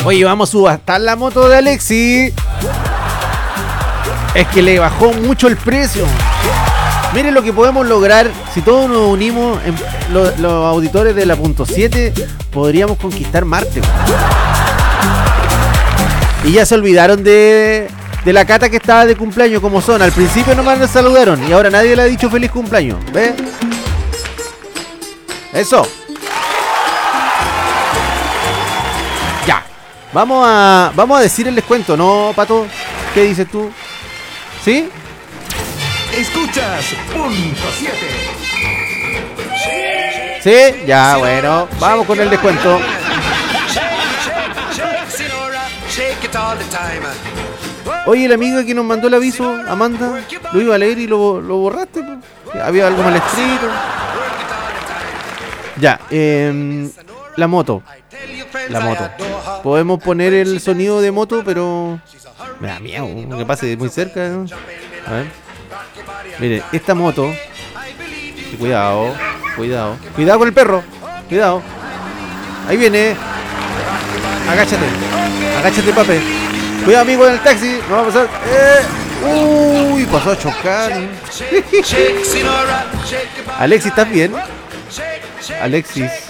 Oye, vamos a subastar la moto de Alexis. Es que le bajó mucho el precio. Miren lo que podemos lograr si todos nos unimos. Los auditores de la punto 7 podríamos conquistar Marte. Y ya se olvidaron de la Cata que estaba de cumpleaños como son. Al principio nomás nos saludaron y ahora nadie le ha dicho feliz cumpleaños. ¿Ves? Eso. Ya. Vamos a decir el descuento, ¿no, Pato? ¿Qué dices tú? ¿Sí? Escuchas punto 7. ¿Sí? Ya, bueno. Vamos con el descuento. Oye, el amigo que nos mandó el aviso, Amanda, lo iba a leer y lo borraste. Había algo mal escrito. Ya, la moto. La moto. Podemos poner el sonido de moto, pero me da miedo que pase muy cerca, ¿no? A ver. Miren, esta moto. Cuidado, cuidado. Cuidado con el perro. Cuidado. Ahí viene. Agáchate. Agáchate, papi. Cuidado, amigo, en el taxi. No va a pasar. Uy, pasó a chocar. Alexis, ¿estás bien? Alexis.